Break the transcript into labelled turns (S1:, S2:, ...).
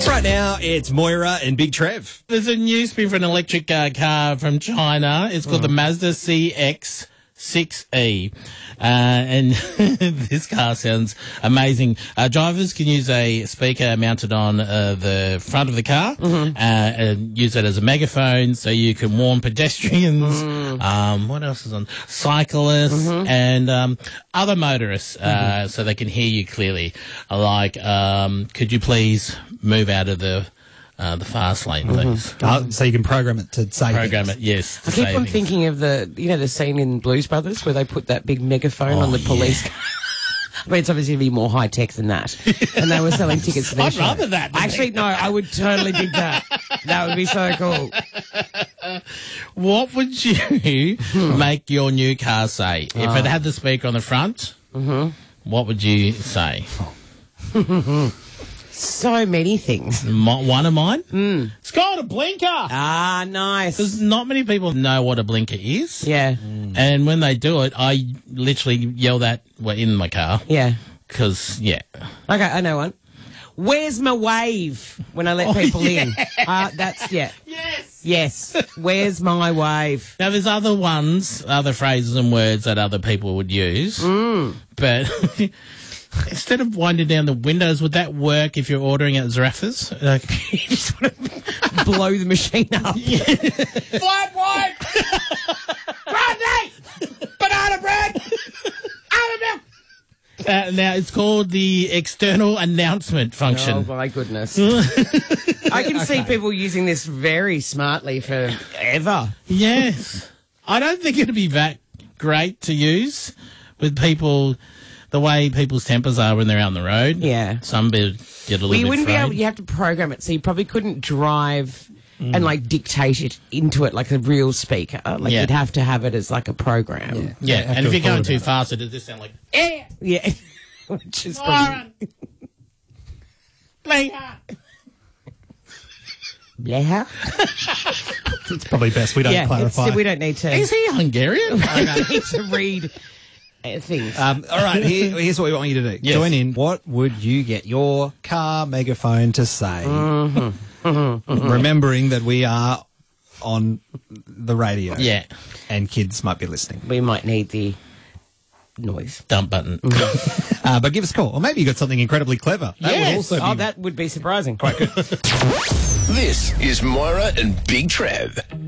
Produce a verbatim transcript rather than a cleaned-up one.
S1: Right now, it's Moira and Big Trev.
S2: There's a new spin for an electric uh, car from China. It's called mm. the Mazda C X six E. Uh, and this car sounds amazing. Uh, drivers can use a speaker mounted on uh, the front of the car mm-hmm. uh, and use it as a megaphone so you can warn pedestrians. Mm. Um, what else is on? Cyclists mm-hmm. and um, other motorists uh, mm-hmm. so they can hear you clearly. Like, um, could you please move out of the Uh, the fast lane, please.
S3: Mm-hmm. Oh, so you can program it to say
S2: Program
S3: things.
S2: it, yes.
S4: I keep on
S2: things.
S4: thinking of the, you know, the scene in Blues Brothers where they put that big megaphone
S2: oh,
S4: on the police
S2: yeah.
S4: car. I mean, it's obviously going to be more high-tech than that. And they were selling tickets for their
S2: I'd
S4: show.
S2: rather that.
S4: Actually, no, I would totally dig that. That would be so cool.
S2: What would you make your new car say? If
S4: Oh.
S2: it had the speaker on the front,
S4: mm-hmm.
S2: what would you say?
S4: So many things.
S2: My, one of mine?
S4: Mm.
S2: It's called a blinker.
S4: Ah, nice.
S2: Because not many people know what a blinker is.
S4: Yeah.
S2: Mm. And when they do it, I literally yell that well, in my car.
S4: Yeah.
S2: Because, yeah.
S4: Okay, I know one. Where's my wave when I let
S2: Oh,
S4: people
S2: yeah.
S4: in? Uh, that's, yeah.
S2: Yes.
S4: Yes. Where's my wave?
S2: Now, there's other ones, other phrases and words that other people would use.
S4: Mm.
S2: But instead of winding down the windows, would that work if you're ordering at Zarafas? Like,
S4: You just want to blow the machine up.
S2: yeah. Flat white! Brandy! Banana bread! Almond milk! Uh, now, it's called the external announcement function.
S4: Oh, my goodness. I can see people using this very smartly forever.
S2: Yes. I don't think it'd be that great to use with people, the way people's tempers are when they're out on the road.
S4: Yeah.
S2: Some bit get a little
S4: Well, you
S2: bit
S4: wouldn't be
S2: frayed.
S4: able, you have to program it, so you probably couldn't drive and, like, dictate it into it like a real speaker. Like,
S2: Yeah.
S4: you'd have to have it as, like, a program.
S3: Yeah.
S2: Yeah,
S3: have
S2: and
S3: to
S2: if you're going
S3: afford
S2: too
S3: it.
S2: fast, it does sound like, eh,
S4: Yeah. Which is
S2: all
S4: probably...
S2: right. Blinker.
S4: Yeah.
S3: It's probably best we don't
S4: Yeah,
S3: clarify.
S4: it's, we don't need to...
S2: Is he Hungarian?
S4: we don't need to read uh, things.
S3: Um, all right, here, here's what we want you to do.
S2: Yes.
S3: Join in. What would you get your car megaphone to say?
S4: Mm-hmm.
S3: Remembering that we are on the radio.
S2: Yeah.
S3: And kids might be listening.
S4: We might need the noise.
S2: Dump button.
S3: Uh, but give us a call. Or maybe you got something incredibly clever. That would
S2: Yes.
S3: also be
S4: Oh, that would be surprising.
S3: quite good.
S5: This is Moira and Big Trev.